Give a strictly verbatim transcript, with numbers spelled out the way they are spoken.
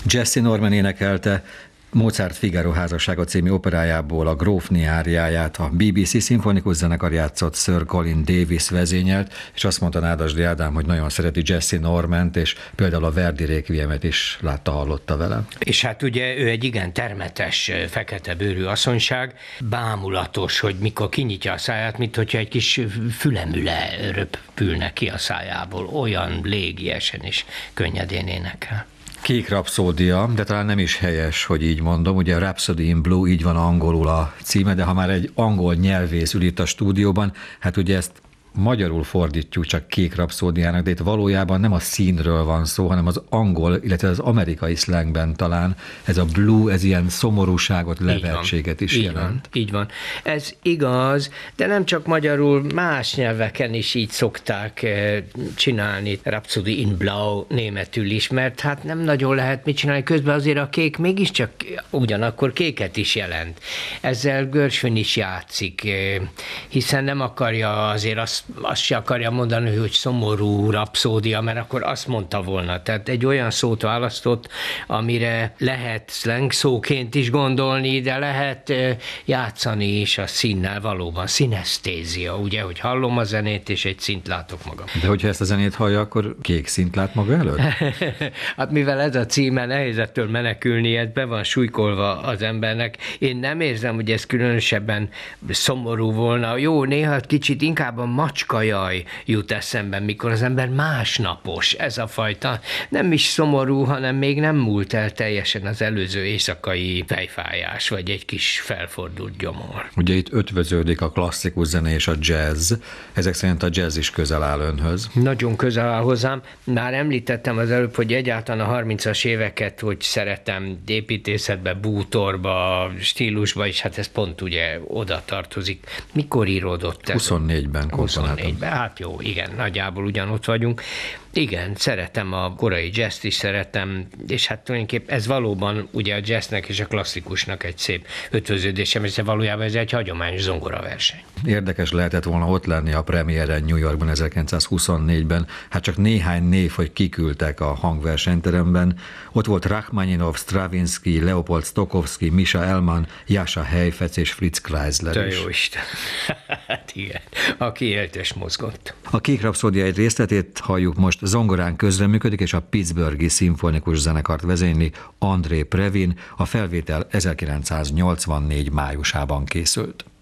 Jessye Norman énekelte Mozart Figaro házassága című operájából a grófné áriáját, a bé bé cé szimfonikus zenekar játszott, Sir Colin Davis vezényelt, és azt mondta Nádasdy Ádám, hogy nagyon szereti Jessye Normant, és például a Verdi Requiemet is látta, hallotta vele. És hát ugye ő egy igen termetes, fekete bőrű asszonyság, bámulatos, hogy mikor kinyitja a száját, mint hogyha egy kis fülemüle röpülne ki a szájából, olyan légiesen és könnyedén énekel. Kék rapszódia, de talán nem is helyes, hogy így mondom, ugye a Rhapsody in Blue, így van angolul a címe, de ha már egy angol nyelvész ül itt a stúdióban, hát ugye ezt magyarul fordítjuk csak kék rapszódiának, de itt valójában nem a színről van szó, hanem az angol, illetve az amerikai szlengben talán ez a blue, ez ilyen szomorúságot, levertséget is így jelent. Van, így van. Ez igaz, de nem csak magyarul, más nyelveken is így szokták csinálni. Rhapsody in Blau németül is, mert hát nem nagyon lehet mit csinálni, közben azért a kék mégiscsak ugyanakkor kéket is jelent. Ezzel Gershwin is játszik, hiszen nem akarja azért azt azt se akarja mondani, hogy szomorú rapszódia, mert akkor azt mondta volna. Tehát egy olyan szót választott, amire lehet slang szóként is gondolni, de lehet játszani is a színnel valóban. Szinesztézia, ugye, hogy hallom a zenét, és egy színt látok magam. De hogyha ezt a zenét hallja, akkor kék színt lát maga előtt? Hát mivel ez a címe, nehéz ettől menekülni, ez be van súlykolva az embernek. Én nem érzem, hogy ez különösebben szomorú volna. Jó, néha kicsit inkább a macskajaj jut eszembe, mikor az ember másnapos. Ez a fajta nem is szomorú, hanem még nem múlt el teljesen az előző éjszakai fejfájás, vagy egy kis felfordult gyomor. Ugye itt ötvöződik a klasszikus zene és a jazz. Ezek szerint a jazz is közel áll önhöz. Nagyon közel áll hozzám. Már említettem az előbb, hogy egyáltalán a harmincas éveket, hogy szeretem építészetbe, bútorba, stílusba, és hát ez pont ugye oda tartozik. Mikor íródott ez? huszonnégyben huszonnégyben, hát jó, igen, nagyjából ugyanott vagyunk. Igen, szeretem a korai jazzt is, szeretem, és hát tulajdonképpen ez valóban ugye a jazznek és a klasszikusnak egy szép ötvöződése, mert valójában ez egy hagyományos zongoraverseny. Érdekes lehetett volna ott lenni a premiéren New Yorkban ezerkilencszázhuszonnégyben, hát csak néhány név, hogy kiküldtek a hangversenyteremben. Ott volt Rachmaninov, Stravinsky, Leopold Stokowski, Misha Elman, Jascha Heifetz és Fritz Kreisler Te is. jó Isten! Hát igen, aki élt és mozgott. A Kék rapszódia egy részletét halljuk most, zongorán közreműködik, és a Pittsburghi szimfonikus zenekart vezényli André Previn, a felvétel ezerkilencszáznyolcvannégy májusában készült.